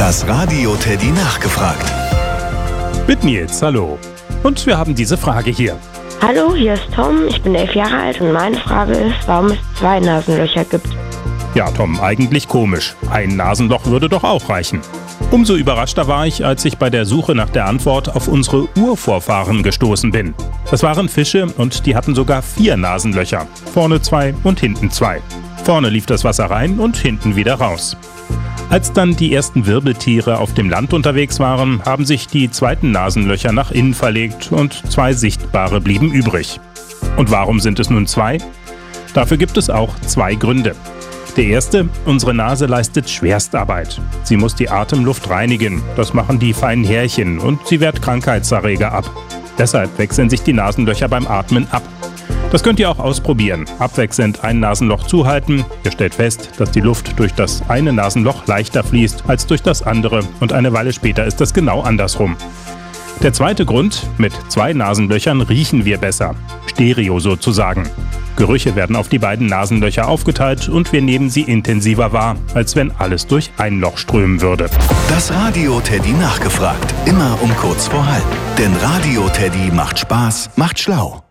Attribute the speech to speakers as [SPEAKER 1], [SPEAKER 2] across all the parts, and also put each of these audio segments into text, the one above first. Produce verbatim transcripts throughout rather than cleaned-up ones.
[SPEAKER 1] Das Radio Teddy nachgefragt.
[SPEAKER 2] Mit Nils, hallo. Und wir haben diese Frage hier.
[SPEAKER 3] Hallo, hier ist Tom, ich bin elf Jahre alt und meine Frage ist, warum es zwei Nasenlöcher gibt.
[SPEAKER 2] Ja, Tom, eigentlich komisch. Ein Nasenloch würde doch auch reichen. Umso überraschter war ich, als ich bei der Suche nach der Antwort auf unsere Urvorfahren gestoßen bin. Das waren Fische und die hatten sogar vier Nasenlöcher. Vorne zwei und hinten zwei. Vorne lief das Wasser rein und hinten wieder raus. Als dann die ersten Wirbeltiere auf dem Land unterwegs waren, haben sich die zweiten Nasenlöcher nach innen verlegt und zwei sichtbare blieben übrig. Und warum sind es nun zwei? Dafür gibt es auch zwei Gründe. Der erste, unsere Nase leistet Schwerstarbeit. Sie muss die Atemluft reinigen, das machen die feinen Härchen und sie wehrt Krankheitserreger ab. Deshalb wechseln sich die Nasenlöcher beim Atmen ab. Das könnt ihr auch ausprobieren. Abwechselnd ein Nasenloch zuhalten. Ihr stellt fest, dass die Luft durch das eine Nasenloch leichter fließt als durch das andere und eine Weile später ist das genau andersrum. Der zweite Grund, mit zwei Nasenlöchern riechen wir besser. Stereo sozusagen. Gerüche werden auf die beiden Nasenlöcher aufgeteilt und wir nehmen sie intensiver wahr, als wenn alles durch ein Loch strömen würde.
[SPEAKER 1] Das Radio Teddy nachgefragt. Immer um kurz vor halb. Denn Radio Teddy macht Spaß, macht schlau.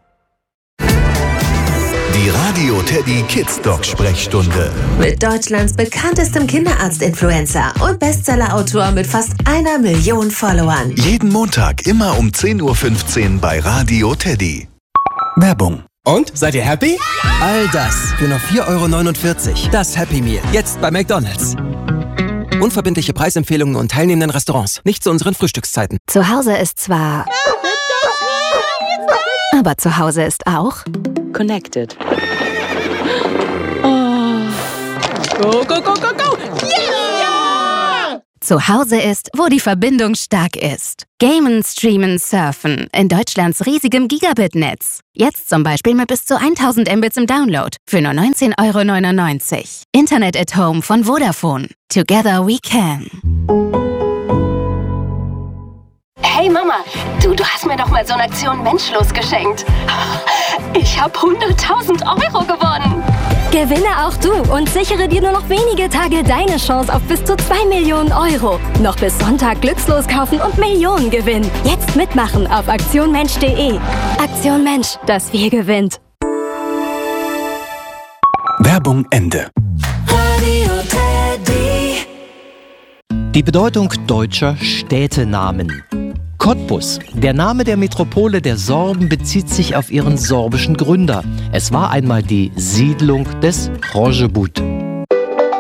[SPEAKER 1] Die Radio Teddy Kids Dog Sprechstunde.
[SPEAKER 4] Mit Deutschlands bekanntestem Kinderarzt-Influencer und Bestseller-Autor mit fast einer Million Followern.
[SPEAKER 1] Jeden Montag immer um zehn Uhr fünfzehn bei Radio Teddy. Werbung.
[SPEAKER 5] Und? Seid ihr happy? All das für nur vier Euro neunundvierzig. Das Happy Meal. Jetzt bei McDonald's. Unverbindliche Preisempfehlungen und teilnehmenden Restaurants. Nicht zu unseren Frühstückszeiten.
[SPEAKER 6] Zu Hause ist zwar... Aber zu Hause ist auch...
[SPEAKER 7] Connected. Oh. Go, go, go, go, go! Yeah!
[SPEAKER 6] Zu Hause ist, wo die Verbindung stark ist. Gamen, streamen, surfen in Deutschlands riesigem Gigabit-Netz. Jetzt zum Beispiel mit bis zu tausend Mbits im Download für nur neunzehn Euro neunundneunzig. Internet at Home von Vodafone. Together we can.
[SPEAKER 8] Hey Mama, du, du hast mir doch mal so eine Aktion Menschlos geschenkt. Ich habe hunderttausend Euro gewonnen.
[SPEAKER 9] Gewinne auch du und sichere dir nur noch wenige Tage deine Chance auf bis zu zwei Millionen Euro. Noch bis Sonntag glückslos kaufen und Millionen gewinnen. Jetzt mitmachen auf aktion mensch punkt de. Aktion Mensch, das Wir gewinnt.
[SPEAKER 1] Werbung Ende.
[SPEAKER 4] Radio Teddy.
[SPEAKER 10] Die Bedeutung deutscher Städtenamen. Cottbus, der Name der Metropole der Sorben, bezieht sich auf ihren sorbischen Gründer. Es war einmal die Siedlung des Rojebut.